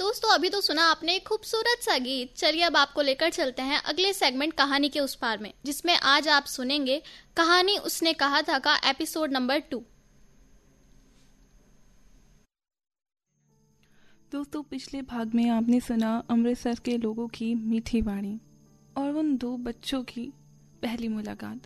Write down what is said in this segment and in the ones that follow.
दोस्तों, अभी तो सुना आपने एक खूबसूरत सा गीत। चलिए अब आपको लेकर चलते हैं अगले सेगमेंट कहानी के उस पार में, जिसमें आज आप सुनेंगे कहानी उसने कहा था का एपिसोड नंबर 2। दोस्तों, पिछले भाग में आपने सुना अमृतसर के लोगों की मीठी वाणी और उन 2 बच्चों की पहली मुलाकात।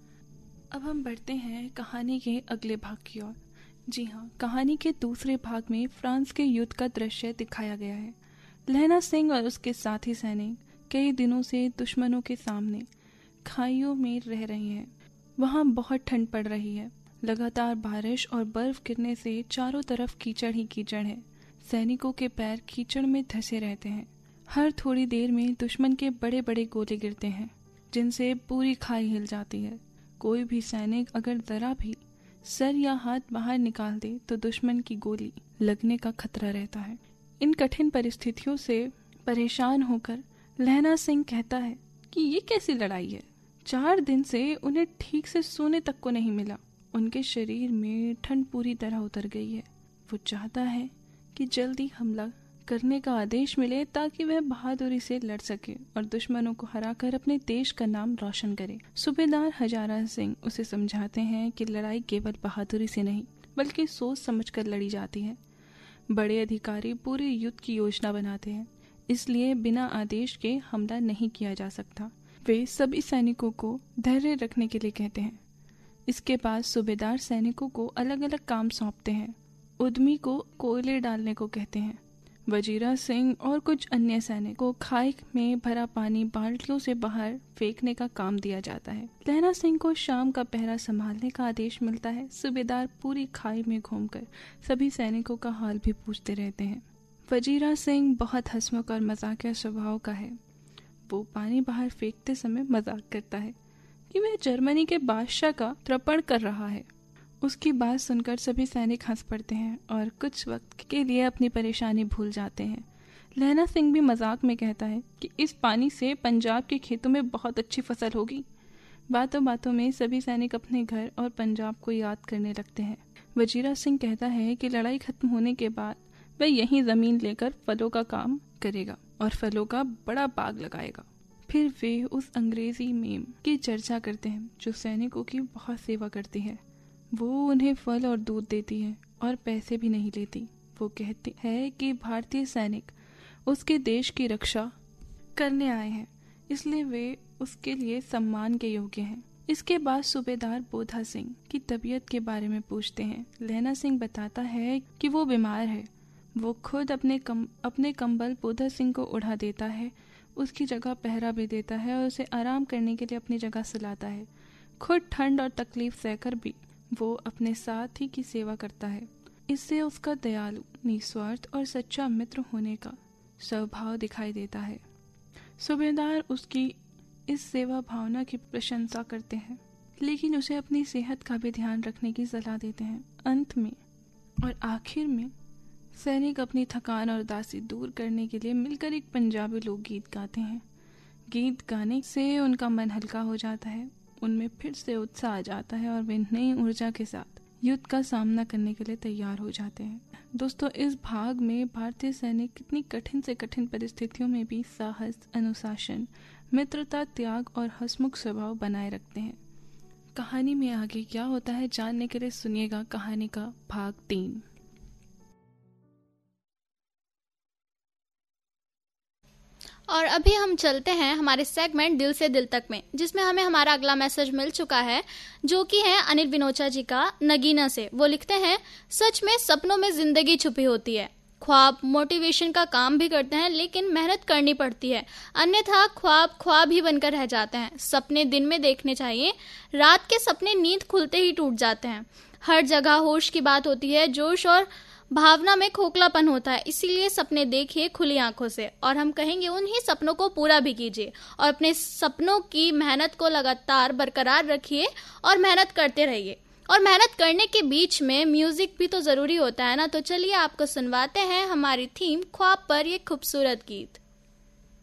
अब हम बढ़ते हैं कहानी के अगले भाग की ओर। जी हाँ, कहानी के दूसरे भाग में फ्रांस के युद्ध का दृश्य दिखाया गया है। लहना सिंह और उसके साथी सैनिक कई दिनों से दुश्मनों के सामने खाइयों में रह रहे हैं। वहाँ बहुत ठंड पड़ रही है। लगातार बारिश और बर्फ गिरने से चारों तरफ कीचड़ ही कीचड़ है। सैनिकों के पैर कीचड़ में धंसे रहते हैं। हर थोड़ी देर में दुश्मन के बड़े बड़े गोले गिरते हैं, जिनसे पूरी खाई हिल जाती है। कोई भी सैनिक अगर जरा भी सर या हाथ बाहर निकाल दे तो दुश्मन की गोली लगने का खतरा रहता है। इन कठिन परिस्थितियों से परेशान होकर लहना सिंह कहता है कि ये कैसी लड़ाई है। 4 दिन से उन्हें ठीक से सोने तक को नहीं मिला। उनके शरीर में ठंड पूरी तरह उतर गई है। वो चाहता है कि जल्दी हमला करने का आदेश मिले ताकि वह बहादुरी से लड़ सके और दुश्मनों को हराकर अपने देश का नाम रोशन करे। सूबेदार हजारा सिंह उसे समझाते हैं कि लड़ाई केवल बहादुरी से नहीं बल्कि सोच समझकर लड़ी जाती है। बड़े अधिकारी पूरे युद्ध की योजना बनाते हैं, इसलिए बिना आदेश के हमला नहीं किया जा सकता। वे सभी सैनिकों को धैर्य रखने के लिए कहते हैं। इसके बाद सूबेदार सैनिकों को अलग अलग काम सौंपते हैं। उद्यमी को कोयले डालने को कहते हैं। वजीरा सिंह और कुछ अन्य सैनिक को खाई में भरा पानी बाल्टियों से बाहर फेंकने का काम दिया जाता है। लहना सिंह को शाम का पहरा संभालने का आदेश मिलता है। सूबेदार पूरी खाई में घूमकर सभी सैनिकों का हाल भी पूछते रहते हैं। वजीरा सिंह बहुत हंसमुख और मजाकिया स्वभाव का है। वो पानी बाहर फेंकते समय मजाक करता है कि वह जर्मनी के बादशाह का तर्पण कर रहा है। उसकी बात सुनकर सभी सैनिक हंस पड़ते हैं और कुछ वक्त के लिए अपनी परेशानी भूल जाते हैं। लहना सिंह भी मजाक में कहता है कि इस पानी से पंजाब के खेतों में बहुत अच्छी फसल होगी। बातों बातों में सभी सैनिक अपने घर और पंजाब को याद करने लगते हैं। वजीरा सिंह कहता है कि लड़ाई खत्म होने के बाद वह यहीं जमीन लेकर फलों का काम करेगा और फलों का बड़ा बाग लगाएगा। फिर वे उस अंग्रेजी मेम की चर्चा करते हैं जो सैनिकों की बहुत सेवा करती है। वो उन्हें फल और दूध देती है और पैसे भी नहीं लेती। वो कहती है कि भारतीय सैनिक उसके देश की रक्षा करने आए हैं, इसलिए वे उसके लिए सम्मान के योग्य हैं। इसके बाद सूबेदार बोधा सिंह की तबीयत के बारे में पूछते हैं। लहना सिंह बताता है कि वो बीमार है। वो खुद अपने कंबल बोधा सिंह को उड़ा देता है, उसकी जगह पहरा भी देता है और उसे आराम करने के लिए अपनी जगह सुलाता है। खुद ठंड और तकलीफ सहकर भी वो अपने साथी की सेवा करता है। इससे उसका दयालु, निस्वार्थ और सच्चा मित्र होने का स्वभाव दिखाई देता है। सूबेदार उसकी इस सेवा भावना की प्रशंसा करते हैं, लेकिन उसे अपनी सेहत का भी ध्यान रखने की सलाह देते हैं। अंत में और आखिर में सैनिक अपनी थकान और उदासी दूर करने के लिए मिलकर एक पंजाबी लोकगीत गाते हैं। गीत गाने से उनका मन हल्का हो जाता है, उनमें फिर से उत्साह आ जाता है और वे नई ऊर्जा के साथ युद्ध का सामना करने के लिए तैयार हो जाते हैं। दोस्तों, इस भाग में भारतीय सैनिक कितनी कठिन से कठिन परिस्थितियों में भी साहस, अनुशासन, मित्रता, त्याग और हंसमुख स्वभाव बनाए रखते हैं। कहानी में आगे क्या होता है जानने के लिए सुनिएगा कहानी का भाग 3। और अभी हम चलते हैं हमारे सेगमेंट दिल से दिल तक में, जिसमें हमें हमारा अगला मैसेज मिल चुका है, जो कि है अनिल विनोचा जी का नगीना से। वो लिखते हैं, सच में सपनों में जिंदगी छुपी होती है। ख्वाब मोटिवेशन का काम भी करते हैं, लेकिन मेहनत करनी पड़ती है, अन्यथा ख्वाब ख्वाब ही बनकर रह जाते हैं। सपने दिन में देखने चाहिए, रात के सपने नींद खुलते ही टूट जाते हैं। हर जगह होश की बात होती है, जोश और भावना में खोखलापन होता है, इसीलिए सपने देखिए खुली आंखों से। और हम कहेंगे उन्हीं सपनों को पूरा भी कीजिए और अपने सपनों की मेहनत को लगातार बरकरार रखिए और मेहनत करते रहिए। और मेहनत करने के बीच में म्यूजिक भी तो जरूरी होता है ना। तो चलिए आपको सुनवाते हैं हमारी थीम ख्वाब पर ये खूबसूरत गीत।